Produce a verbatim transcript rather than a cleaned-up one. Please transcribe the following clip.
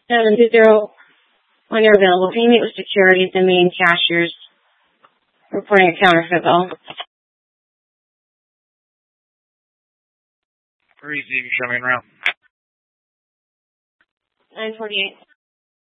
seven two zero, when you're available, can you meet with security at the main cashiers reporting a counterfeit bill? Where is he showing around? nine forty-eight.